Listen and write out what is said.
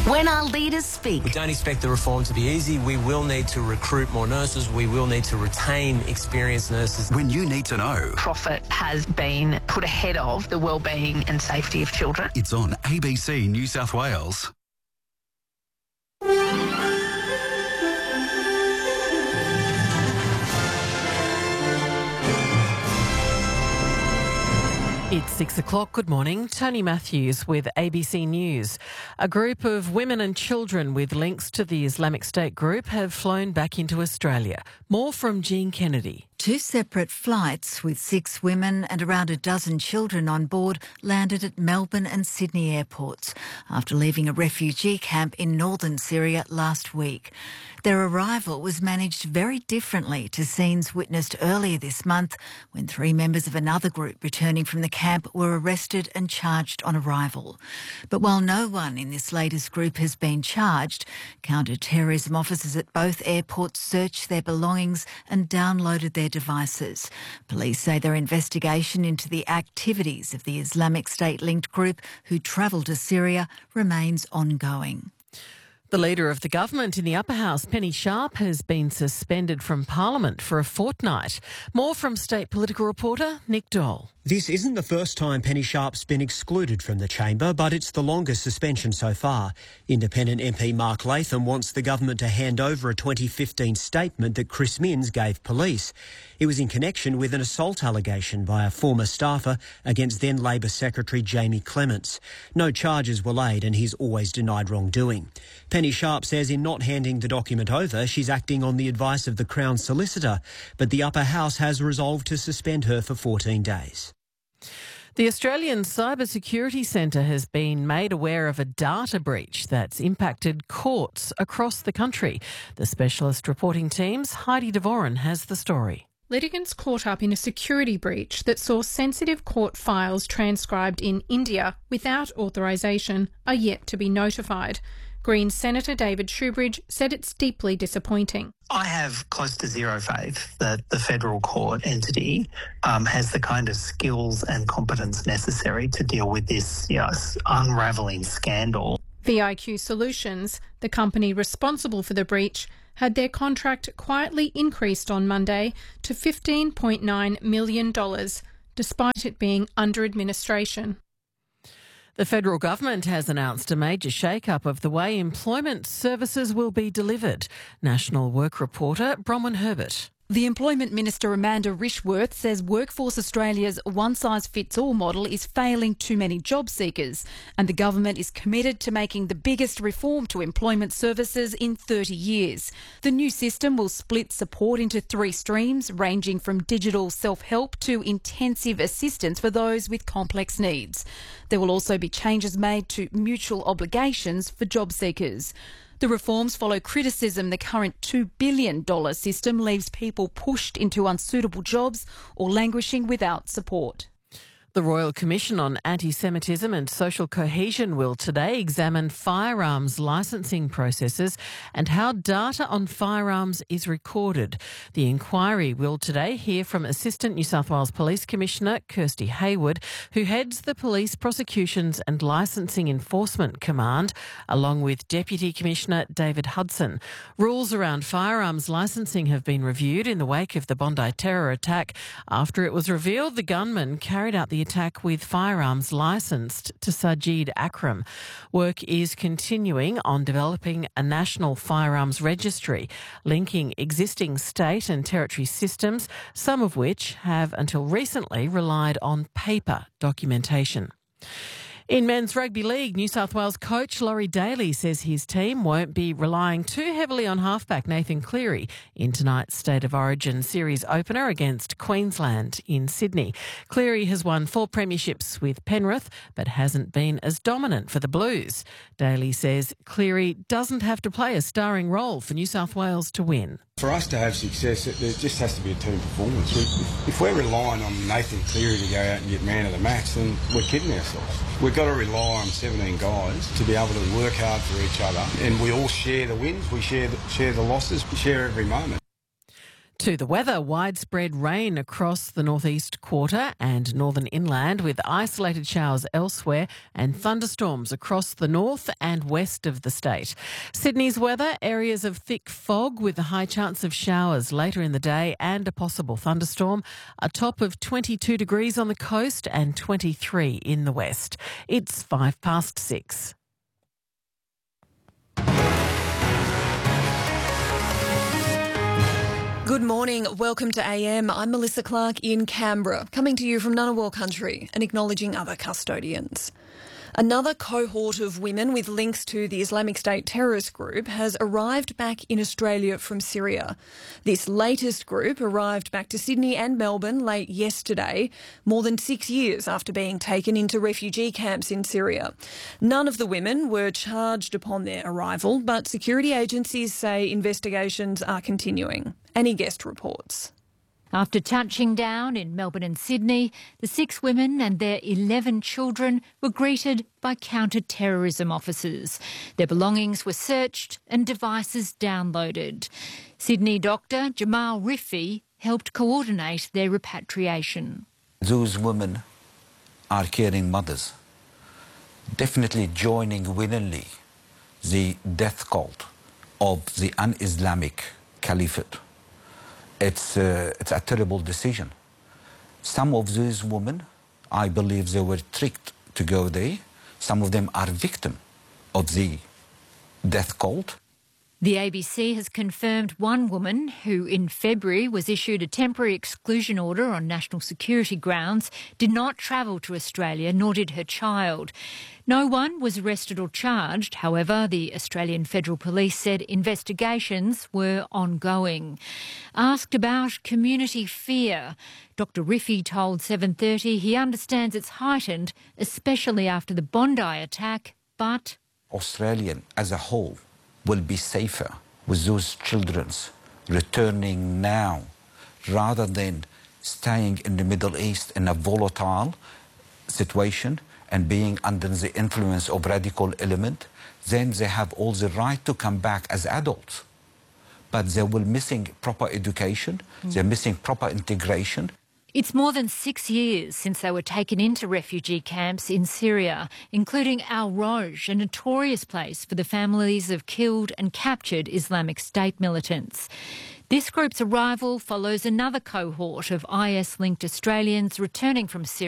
When our leaders speak. We don't expect the reform to be easy. We will need to recruit more nurses. We will need to retain experienced nurses. When you need to know. Profit has been put ahead of the wellbeing and safety of children. It's on ABC New South Wales. It's 6 o'clock. Good morning. Tony Matthews with ABC News. A group of women and children with links to the Islamic State group have flown back into Australia. More from Jean Kennedy. 2 separate flights with 6 women and around a dozen children on board landed at Melbourne and Sydney airports after leaving a refugee camp in northern Syria last week. Their arrival was managed very differently to scenes witnessed earlier this month when 3 members of another group returning from the camp were arrested and charged on arrival. But while no one in this latest group has been charged, counter-terrorism officers at both airports searched their belongings and downloaded their devices. Police say their investigation into the activities of the Islamic State-linked group who travelled to Syria remains ongoing. The Leader of the Government in the Upper House, Penny Sharp, has been suspended from Parliament for a fortnight. More from State Political reporter Nick Dole. This isn't the first time Penny Sharp's been excluded from the chamber, but it's the longest suspension so far. Independent MP Mark Latham wants the government to hand over a 2015 statement that Chris Minns gave police. It was in connection with an assault allegation by a former staffer against then Labor Secretary Jamie Clements. No charges were laid and he's always denied wrongdoing. Penny Sharp says in not handing the document over, she's acting on the advice of the Crown Solicitor, but the Upper House has resolved to suspend her for 14 days. The Australian Cybersecurity Centre has been made aware of a data breach that's impacted courts across the country. The specialist reporting team's Heidi Devoren has the story. Litigants caught up in a security breach that saw sensitive court files transcribed in India without authorisation are yet to be notified. Greens Senator David Shoebridge said it's deeply disappointing. I have close to zero faith that the federal court entity has the kind of skills and competence necessary to deal with this unravelling scandal. VIQ Solutions, the company responsible for the breach, had their contract quietly increased on Monday to $15.9 million, despite it being under administration. The federal government has announced a major shake-up of the way employment services will be delivered. National Work reporter Bronwyn Herbert. The Employment Minister Amanda Rishworth says Workforce Australia's one-size-fits-all model is failing too many job seekers, and the government is committed to making the biggest reform to employment services in 30 years. The new system will split support into 3 streams, ranging from digital self-help to intensive assistance for those with complex needs. There will also be changes made to mutual obligations for job seekers. The reforms follow criticism the current $2 billion system leaves people pushed into unsuitable jobs or languishing without support. The Royal Commission on Anti-Semitism and Social Cohesion will today examine firearms licensing processes and how data on firearms is recorded. The inquiry will today hear from Assistant New South Wales Police Commissioner Kirsty Hayward, who heads the Police Prosecutions and Licensing Enforcement Command, along with Deputy Commissioner David Hudson. Rules around firearms licensing have been reviewed in the wake of the Bondi terror attack after it was revealed the gunman carried out the attack with firearms licensed to Sajid Akram. Work is continuing on developing a national firearms registry, linking existing state and territory systems, some of which have until recently relied on paper documentation. In men's rugby league, New South Wales coach Laurie Daly says his team won't be relying too heavily on halfback Nathan Cleary in tonight's State of Origin series opener against Queensland in Sydney. Cleary has won 4 premierships with Penrith but hasn't been as dominant for the Blues. Daly says Cleary doesn't have to play a starring role for New South Wales to win. For us to have success, there just has to be a team performance. If we're relying on Nathan Cleary to go out and get man of the match, then we're kidding ourselves. We've got to rely on 17 guys to be able to work hard for each other, and we all share the wins, we share the losses, we share every moment. To the weather, widespread rain across the northeast quarter and northern inland with isolated showers elsewhere and thunderstorms across the north and west of the state. Sydney's weather, areas of thick fog with a high chance of showers later in the day and a possible thunderstorm. A top of 22 degrees on the coast and 23 in the west. It's 6:05. Good morning. Welcome to AM. I'm Melissa Clark in Canberra, coming to you from Ngunnawal country and acknowledging other custodians. Another cohort of women with links to the Islamic State terrorist group has arrived back in Australia from Syria. This latest group arrived back to Sydney and Melbourne late yesterday, more than 6 years after being taken into refugee camps in Syria. None of the women were charged upon their arrival, but security agencies say investigations are continuing. Annie Guest reports. After touching down in Melbourne and Sydney, the 6 women and their 11 children were greeted by counter-terrorism officers. Their belongings were searched and devices downloaded. Sydney doctor Jamal Rifi helped coordinate their repatriation. Those women are caring mothers, definitely joining willingly the death cult of the un-Islamic caliphate. It's a terrible decision. Some of these women, I believe they were tricked to go there. Some of them are victims of the death cult. The ABC has confirmed one woman who in February was issued a temporary exclusion order on national security grounds did not travel to Australia, nor did her child. No one was arrested or charged. However, the Australian Federal Police said investigations were ongoing. Asked about community fear, Dr Rifi told 7:30 he understands it's heightened, especially after the Bondi attack, but Australian as a whole will be safer with those children returning now rather than staying in the Middle East in a volatile situation and being under the influence of radical element. Then they have all the right to come back as adults. But they will missing proper education, they're missing proper integration. It's more than 6 years since they were taken into refugee camps in Syria, including Al Roj, a notorious place for the families of killed and captured Islamic State militants. This group's arrival follows another cohort of IS-linked Australians returning from Syria